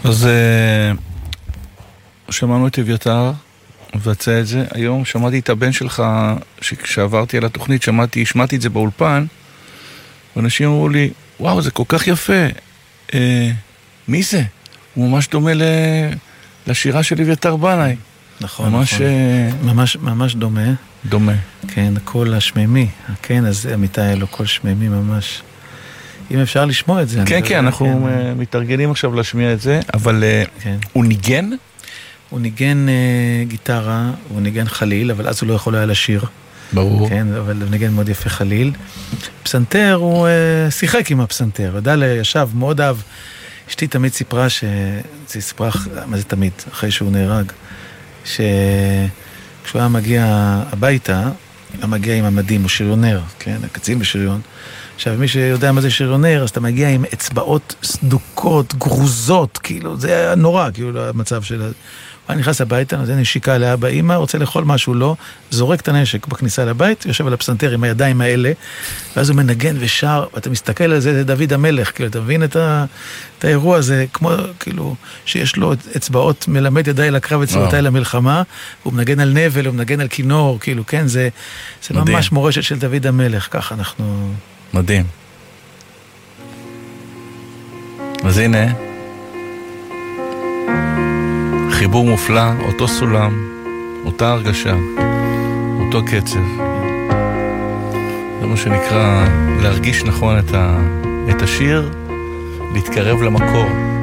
אז שמענו את אביתר מבצע את זה. היום שמעתי את הבן שלך, כשעברתי על התוכנית, שמעתי את זה באולפן, ואנשים אמרו לי, וואו, זה כל כך יפה. מי זה? הוא ממש דומה לשירה של אביתר בנאי. נכון, ממש, נכון. ממש דומה. דומה. כן, הקול השמימי. כן, אז אמיתי היה לו קול שמימי ממש. אם אפשר לשמוע את זה. כן, כן, אנחנו מתרגלים עכשיו להשמיע את זה, אבל הוא ניגן? הוא ניגן גיטרה, הוא ניגן חליל, אבל אז הוא לא יכול היה לשיר. ברור. כן, אבל הוא ניגן מאוד יפה חליל. פסנתר, הוא שיחק עם הפסנתר. ישב, מאוד אהב. אשתי תמיד סיפרה מה זה תמיד, אחרי שהוא נהרג, שכשהוא היה מגיע הביתה, היה מגיע עם המדים, הוא שריונר, כן, הקצין בשריון. עכשיו, מי שיודע מה זה שריונר, אז אתה מגיע עם אצבעות סדוקות, גרוזות, כאילו, זה היה נורא, כאילו, המצב של... הוא היה נכנס הביתה, נותן נשיקה לאבא, אמא, רוצה לאכול משהו, לא, זורק את הנשק בכניסה לבית, יושב על הפסנתר עם הידיים האלה, ואז הוא מנגן ושר, ואתה מסתכל על זה, זה דוד המלך, כאילו, אתה מבין את האירוע הזה, כמו, כאילו, שיש לו אצבעות, מלמד ידיי לקרב אצבעותיי למלחמה, הוא מנגן על נבל, הוא מנגן על כינור, כאילו, כן, זה ממש מורשת של דוד המלך, ככה אנחנו... מדהים. אז הנה, חיבור מופלא, אותו סולם, אותה הרגשה, אותו קצב. זה מה שנקרא להרגיש נכון את השיר, להתקרב למקור.